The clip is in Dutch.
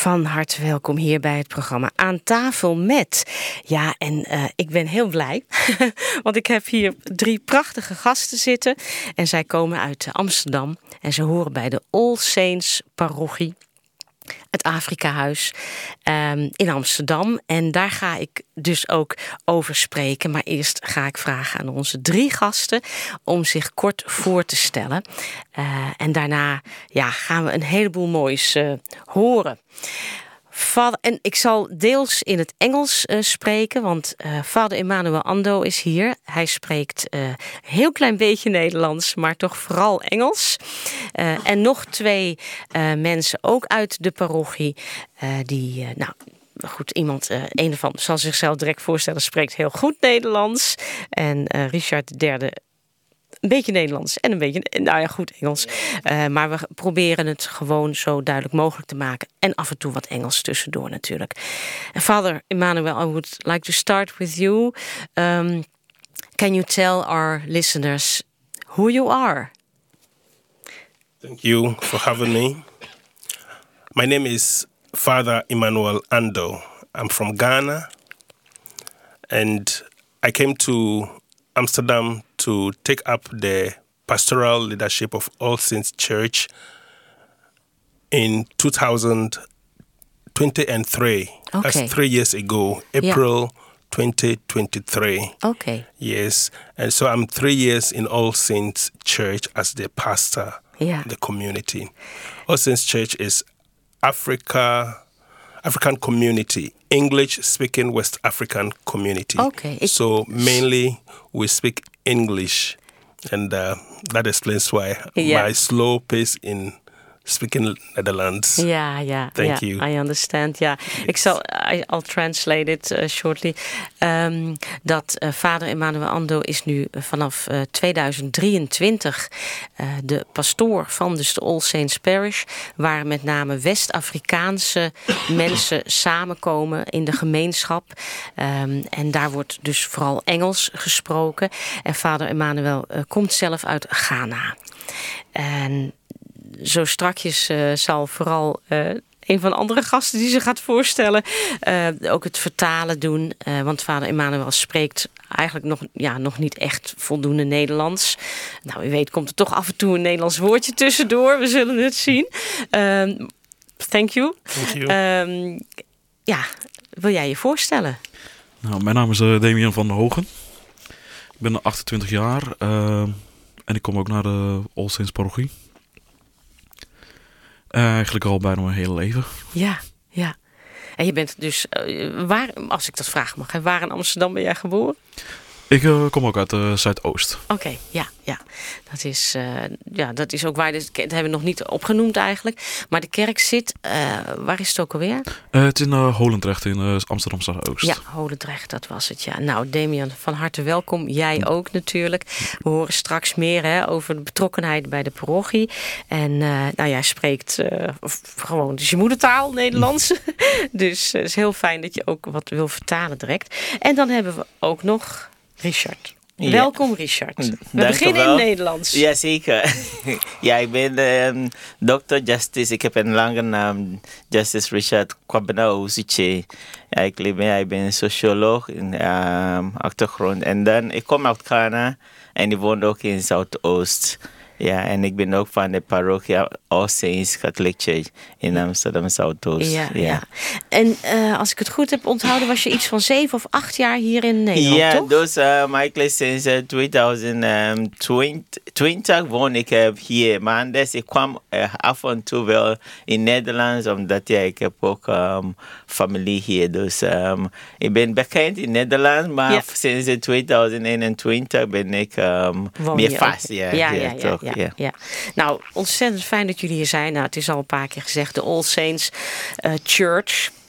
Van harte welkom hier bij het programma Aan tafel met. Ja, en ik ben heel blij, want ik heb hier 3 prachtige gasten zitten. En zij komen uit Amsterdam en ze horen bij de All Saints parochie, het Afrikahuis in Amsterdam. En daar ga ik dus ook over spreken. Maar eerst ga ik vragen aan onze 3 gasten om zich kort voor te stellen. En daarna gaan we een heleboel moois horen. En ik zal deels in het Engels spreken, want vader Emmanuel Ando is hier. Hij spreekt een heel klein beetje Nederlands, maar toch vooral Engels. En nog 2 mensen ook uit de parochie een ervan zal zichzelf direct voorstellen, spreekt heel goed Nederlands. En Richard de derde een beetje Nederlands en een beetje, goed Engels. Maar we proberen het gewoon zo duidelijk mogelijk te maken. En af en toe wat Engels tussendoor natuurlijk. Father Emmanuel, I would like to start with you. Can you tell our listeners who you are? Thank you for having me. My name is Father Emmanuel Ando. I'm from Ghana. And I came to Amsterdam to take up the pastoral leadership of All Saints Church in 2023. Okay. That's 3 years ago, April 2023. Okay. Yes, and so I'm 3 years in All Saints Church as the pastor of the community. All Saints Church is African community, English-speaking West African community. Okay. So mainly we speak English, and that explains why my slow pace in speaking Netherlands. Thank you. I understand. Yes. I'll translate it shortly. Dat vader Emmanuel Ando is nu vanaf 2023 de pastoor van de All Saints Parish, waar met name West-Afrikaanse mensen samenkomen in de gemeenschap. En daar wordt dus vooral Engels gesproken. En vader Emmanuel komt zelf uit Ghana. En zo strakjes zal vooral een van de andere gasten die ze gaat voorstellen ook het vertalen doen. Want vader Emmanuel spreekt eigenlijk nog niet echt voldoende Nederlands. Nou, wie weet komt er toch af en toe een Nederlands woordje tussendoor. We zullen het zien. Thank you. Wil jij je voorstellen? Nou, mijn naam is Damian van der Hogen. Ik ben 28 jaar en ik kom ook naar de All Saints parochie. Eigenlijk al bijna mijn hele leven. Ja. En je bent dus, waar, als ik dat vragen mag, waar in Amsterdam ben jij geboren? Ik kom ook uit Zuidoost. Oké, ja. Dat is ook waar, dat hebben we nog niet opgenoemd eigenlijk. Maar de kerk zit, waar is het ook alweer? Het is in Holendrecht in Amsterdam Zuidoost. Ja, Holendrecht, dat was het, ja. Nou, Damian, van harte welkom. Jij ook natuurlijk. We horen straks meer over de betrokkenheid bij de parochie. En jij spreekt gewoon, dus je moedertaal, Nederlands. Dus het is heel fijn dat je ook wat wil vertalen direct. En dan hebben we ook nog Richard. Welkom Richard. We beginnen in Nederlands. Jazeker. Ik ben Dr. Justice. Ik heb een lange naam. Justice Richard Kwabena-Ozuche. Ik ben socioloog in achtergrond. En dan, ik kom uit Ghana en ik woon ook in Zuidoost. Ja, en ik ben ook van de parochie All Saints Catholic Church in Amsterdam Zuidoost. Ja. En als ik het goed heb onthouden, was je iets van 7 of 8 jaar hier in Nederland, toch? Ja, dus eigenlijk sinds 2020 woon ik hier. Maar anders, ik kwam af en toe wel in Nederland, omdat ik heb ook familie hier. Dus ik ben bekend in Nederland, maar sinds 2021 ben ik meer vast. Ja. Nou, ontzettend fijn dat jullie hier zijn. Nou, het is al een paar keer gezegd, de All Saints Church.